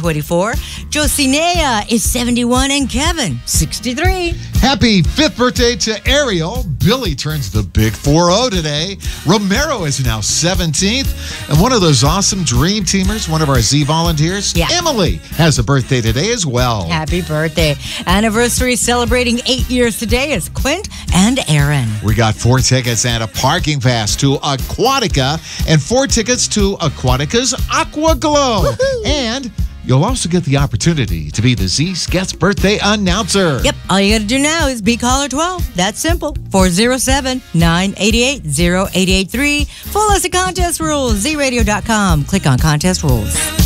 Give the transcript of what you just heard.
24. Josinea is 71 and Kevin, 63. Happy 5th birthday to Ariel. Billy turns the big 4-0 today. Romero is now 17th. And one of those awesome dream teamers, one of our Z volunteers, Emily, has a birthday today as well. Happy birthday. Anniversary celebrating 8 years today is Quint and Aaron. We got 4 tickets and a parking pass to Aquatica and 4 tickets to Aquatica's Aqua Glow. Woohoo! And you'll also get the opportunity to be the Z Sketch birthday announcer. Yep, all you got to do now is be caller 12. That's simple. 407-988-0883. Full list of contest rules, zradio.com. Click on contest rules.